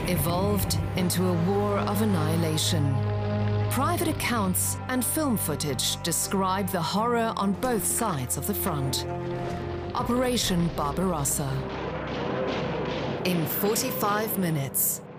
evolved into a war of annihilation. Private accounts and film footage describe the horror on both sides of the front. Operation Barbarossa. In 45 minutes.